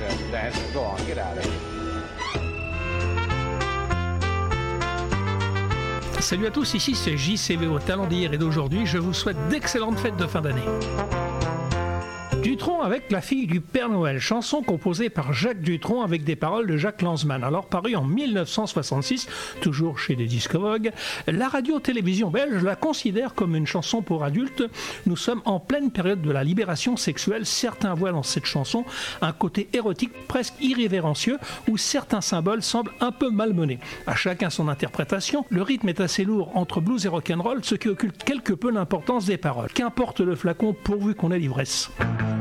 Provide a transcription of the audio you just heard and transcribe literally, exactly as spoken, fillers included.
to dance. Go on, get out of here. Salut à tous, ici c'est J C V O, talent d'hier et d'aujourd'hui. Je vous souhaite d'excellentes fêtes de fin d'année. Dutronc avec La fille du Père Noël, chanson composée par Jacques Dutronc avec des paroles de Jacques Lanzmann. Alors paru en mille neuf cent soixante-six, toujours chez les Discovogue, la radio-télévision belge la considère comme une chanson pour adultes. Nous sommes en pleine période de la libération sexuelle. Certains voient dans cette chanson un côté érotique presque irrévérencieux où certains symboles semblent un peu malmenés. À chacun son interprétation, le rythme est assez lourd entre blues et rock'n'roll, ce qui occulte quelque peu l'importance des paroles. Qu'importe le flacon pourvu qu'on ait l'ivresse.